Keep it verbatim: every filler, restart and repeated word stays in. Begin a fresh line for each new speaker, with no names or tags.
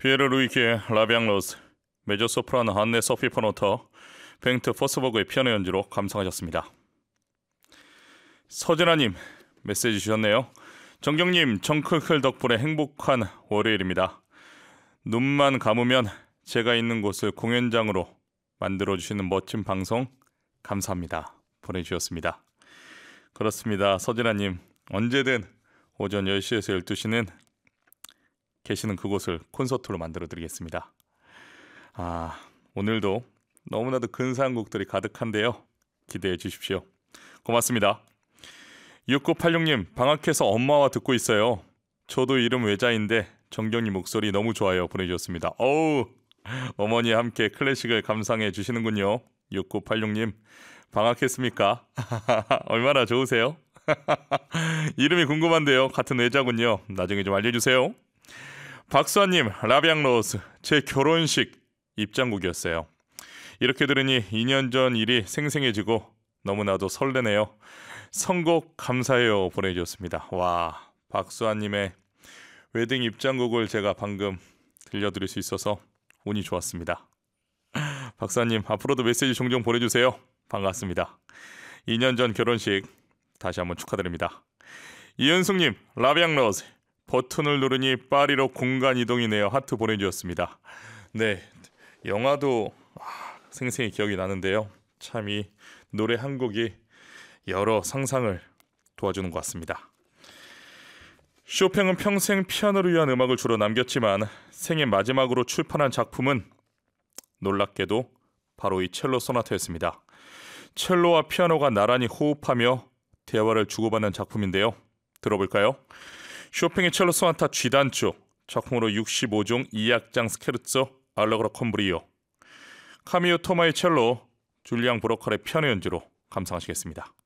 피에르 루이키의 라비앙로스, 메조소프라노 안네 소피 포노터, 뱅트 포스버그의 피아노 연주로 감상하셨습니다. 서진아님 메시지 주셨네요. 정경님 정클클 덕분에 행복한 월요일입니다. 눈만 감으면 제가 있는 곳을 공연장으로 만들어주시는 멋진 방송 감사합니다. 보내주셨습니다. 그렇습니다. 서진아님 언제든 오전 열 시에서 열두 시는 계시는 그곳을 콘서트로 만들어 드리겠습니다. 아, 오늘도 너무나도 근사한 곡들이 가득한데요. 기대해 주십시오. 고맙습니다. 육구팔육 님 방학해서 엄마와 듣고 있어요. 저도 이름 외자인데 정경님 목소리 너무 좋아요. 보내주셨습니다. 어우, 어머니와 함께 클래식을 감상해 주시는군요. 육구팔육 님 방학했습니까? 얼마나 좋으세요? 이름이 궁금한데요. 같은 외자군요. 나중에 좀 알려주세요. 박수아님 라비앙로스 제 결혼식 입장곡이었어요. 이렇게 들으니 이 년 전 일이 생생해지고 너무나도 설레네요. 선곡 감사해요. 보내주셨습니다. 와, 박수아님의 웨딩 입장곡을 제가 방금 들려드릴 수 있어서 운이 좋았습니다. 박수아님 앞으로도 메시지 종종 보내주세요. 반갑습니다. 이 년 전 결혼식 다시 한번 축하드립니다. 이현숙님 라비앙로스 버튼을 누르니 파리로 공간 이동이네요. 하트 보내주셨습니다. 네, 영화도 생생히 기억이 나는데요. 참 이 노래 한 곡이 여러 상상을 도와주는 것 같습니다. 쇼팽은 평생 피아노를 위한 음악을 주로 남겼지만 생애 마지막으로 출판한 작품은 놀랍게도 바로 이 첼로 소나타였습니다. 첼로와 피아노가 나란히 호흡하며 대화를 주고받는 작품인데요. 들어볼까요? 쇼팽의 첼로 소나타 G단조, 작품으로 육십오 종 이 악장 스케르ツォ 알레그로 콤브리오, 카미오 토마의 첼로, 줄리앙 브로컬의 피아노 연주로 감상하시겠습니다.